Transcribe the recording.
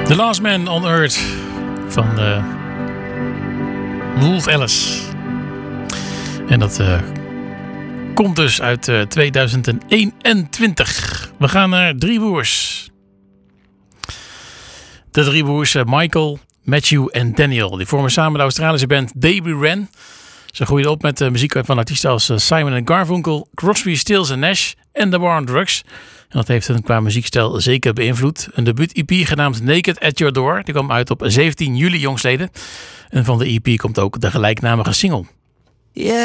The Last Man on Earth van Wolf Alice. En dat komt dus uit 2021. We gaan naar drie broers. De drie broers Michael, Matthew en Daniel. Die vormen samen de Australische band Davy Wren. Ze groeiden op met muziek van artiesten als Simon & Garfunkel, Crosby, Stills & Nash en The War on Drugs. En dat heeft hen qua muziekstijl zeker beïnvloed. Een debuut-EP genaamd Naked at Your Door. Die kwam uit op 17 juli jongstleden. En van de EP komt ook de gelijknamige single. Yeah.